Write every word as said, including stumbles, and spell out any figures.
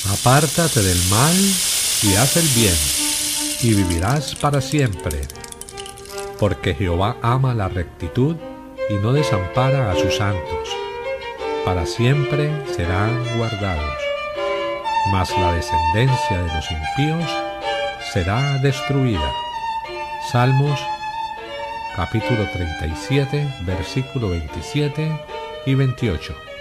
Apártate del mal y haz el bien, y vivirás para siempre. Porque Jehová ama la rectitud y no desampara a sus santos. Para siempre serán guardados. Mas la descendencia de los impíos será destruida. Salmos capítulo treinta y siete, versículo veintisiete y veintiocho.